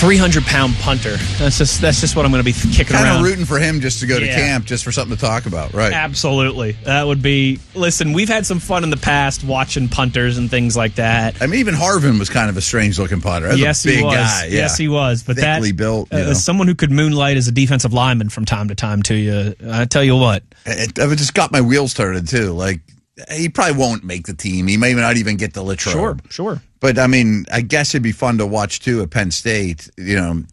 300-pound punter. That's just what I'm going to be kicking around. Kind of rooting for him just to go to camp, just for something to talk about, right? Absolutely. That would be... Listen, we've had some fun in the past watching punters and things like that. I mean, even Harvin was kind of a strange-looking punter. That was a big guy. Yeah. Yes, he was. But thickly built. As someone who could moonlight as a defensive lineman from time to time to you, I tell you what. It just got my wheels turning, too. Like, he probably won't make the team. He may not even get the Latrobe. Sure. But, I mean, I guess it'd be fun to watch, too, at Penn State. You know,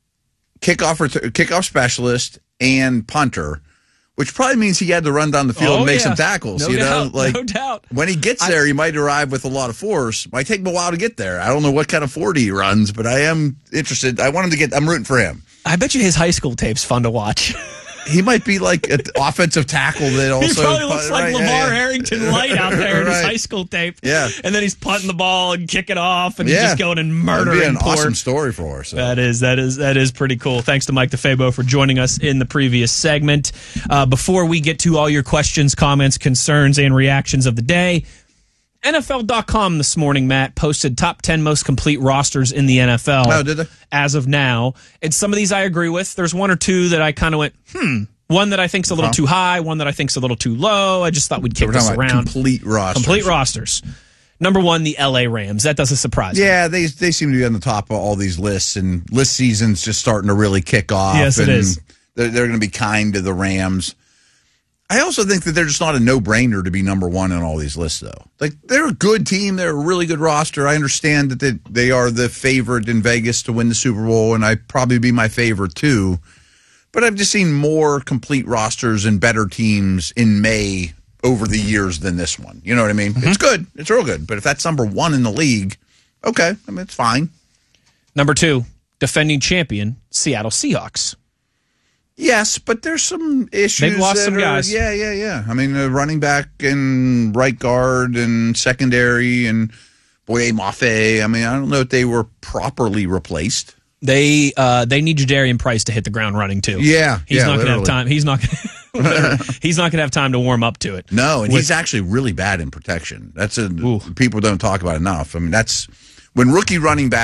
kickoff specialist and punter, which probably means he had to run down the field and make some tackles. No doubt. When he gets there, he might arrive with a lot of force. Might take him a while to get there. I don't know what kind of 40 he runs, but I am interested. I'm rooting for him. I bet you his high school tape's fun to watch. He might be like an offensive tackle that also... He probably looks like LeVar Harrington Light out there in his high school tape. Yeah. And then he's punting the ball and kicking off, and he's just going and murdering. That'd be an awesome story for us. So. That is pretty cool. Thanks to Mike DeFabo for joining us in the previous segment. Before we get to all your questions, comments, concerns, and reactions of the day, NFL.com this morning, Matt, posted top 10 most complete rosters in the NFL. Oh, did they? As of now. And some of these I agree with. There's one or two that I kind of went, One that I think's a little too high, one that I think's a little too low. I just thought we'd kick this around. Complete rosters. Number one, the LA Rams. That doesn't surprise me. Yeah, they seem to be on the top of all these lists, and list season's just starting to really kick off. Yes, it is. They're going to be kind to the Rams. I also think that they're just not a no-brainer to be number one on all these lists, though. Like, they're a good team. They're a really good roster. I understand that they are the favorite in Vegas to win the Super Bowl, and I'd probably be my favorite, too. But I've just seen more complete rosters and better teams in May over the years than this one. You know what I mean? Mm-hmm. It's good. It's real good. But if that's number one in the league, okay. I mean, it's fine. Number two, defending champion, Seattle Seahawks. Yes, but there's some issues. They've lost some guys. Yeah. I mean, running back and right guard and secondary and Boye Mafe. I mean, I don't know if they were properly replaced. They need Jadarian Price to hit the ground running too. Yeah, he's not going to have time. He's not going to have time to warm up to it. No, and he's actually really bad in protection. People don't talk about enough. I mean, that's when rookie running back.